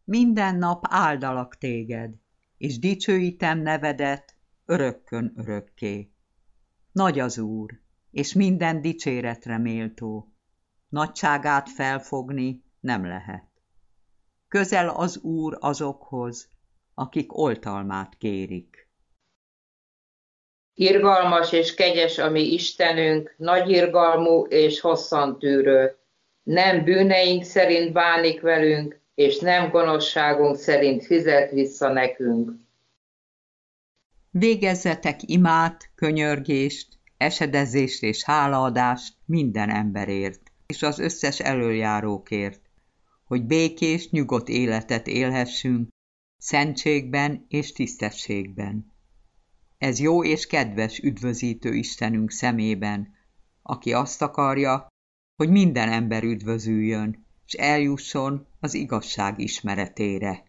Minden nap áldalak téged, és dicsőítem nevedet örökkön örökké. Nagy az Úr, és minden dicséretre méltó, nagyságát felfogni nem lehet. Közel az Úr azokhoz, akik oltalmát kérik. Irgalmas és kegyes a mi Istenünk, nagy irgalmú és hosszantűrő. Nem bűneink szerint bánik velünk, és nem gonoszságunk szerint fizet vissza nekünk. Végezzetek imát, könyörgést, esedezést és hálaadást minden emberért, és az összes elöljárókért, hogy békés, nyugodt életet élhessünk, szentségben és tisztességben. Ez jó és kedves üdvözítő Istenünk szemében, aki azt akarja, hogy minden ember üdvözüljön, és eljusson az igazság ismeretére.